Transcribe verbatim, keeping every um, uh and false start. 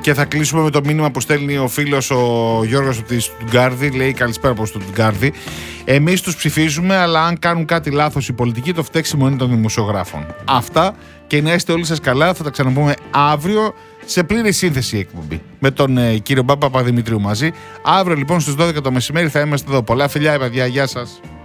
Και θα κλείσουμε με το μήνυμα που στέλνει ο φίλος ο Γιώργος από τη Στουτγκάρδη. Λέει καλησπέρα από Στουτγκάρδη. Εμείς τους ψηφίζουμε, αλλά αν κάνουν κάτι λάθος οι πολιτικοί, το φταίξιμο είναι των δημοσιογράφων. Αυτά και να είστε όλοι σας καλά. Θα τα ξαναπούμε αύριο σε πλήρη σύνθεση η εκπομπή. Με τον ε, κύριο Μπάμπα Παπαδημητρίου μαζί. Αύριο λοιπόν στις δώδεκα το μεσημέρι θα είμαστε εδώ. Πολλά φιλιά, παιδιά. Γεια σας.